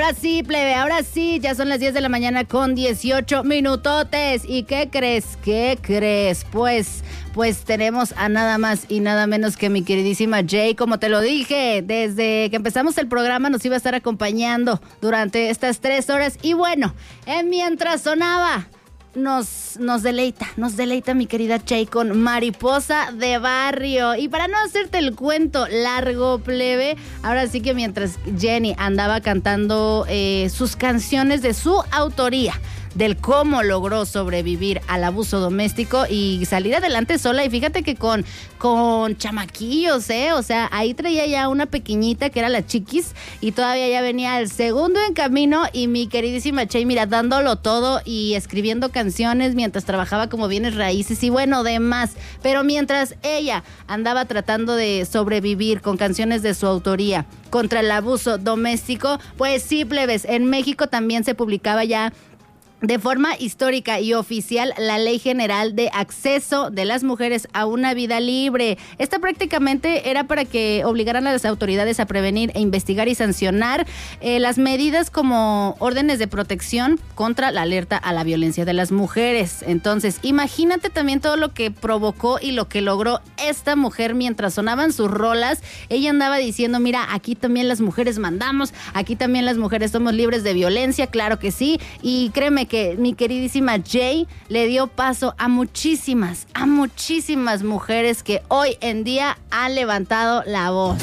Ahora sí, plebe, ahora sí, ya son las 10 de la mañana con 18 minutotes. ¿Y qué crees? ¿Qué crees? Pues tenemos a nada más y nada menos que mi queridísima Jay, como te lo dije, desde que empezamos el programa nos iba a estar acompañando durante estas 3 horas. Y bueno, mientras sonaba, nos deleita mi querida Jay con Mariposa de Barrio. Y para no hacerte el cuento largo, plebe, ahora sí que mientras Jenny andaba cantando sus canciones de su autoría, del cómo logró sobrevivir al abuso doméstico y salir adelante sola. Y fíjate que con chamaquillos, o sea, ahí traía ya una pequeñita que era la Chiquis y todavía ya venía el segundo en camino. Y mi queridísima Jay, mira, dándolo todo y escribiendo canciones mientras trabajaba como bienes raíces y bueno, demás. Pero mientras ella andaba tratando de sobrevivir con canciones de su autoría contra el abuso doméstico, pues sí, plebes, en México también se publicaba ya de forma histórica y oficial la Ley General de Acceso de las Mujeres a una Vida Libre. Esta prácticamente era para que obligaran a las autoridades a prevenir e investigar y sancionar las medidas como órdenes de protección contra la alerta a la violencia de las mujeres. Entonces, imagínate también todo lo que provocó y lo que logró esta mujer mientras sonaban sus rolas. Ella andaba diciendo, mira, aquí también las mujeres mandamos, aquí también las mujeres somos libres de violencia, claro que sí, y créeme que mi queridísima Jay le dio paso a muchísimas mujeres que hoy en día han levantado la voz.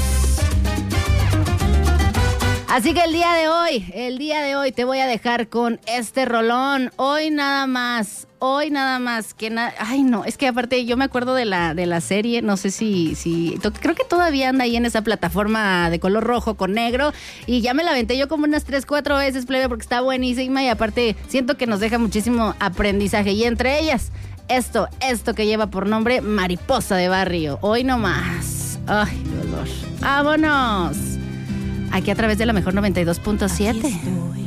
Así que el día de hoy te voy a dejar con este rolón. Hoy nada más que ay no, es que aparte yo me acuerdo de la serie, no sé si creo que todavía anda ahí en esa plataforma de color rojo con negro y ya me la aventé yo como unas 3-4 veces, plebe, porque está buenísima y aparte siento que nos deja muchísimo aprendizaje y entre ellas esto que lleva por nombre Mariposa de Barrio. Hoy nomás. Ay, dolor. ¡Vámonos! Aquí a través de la mejor 92.7.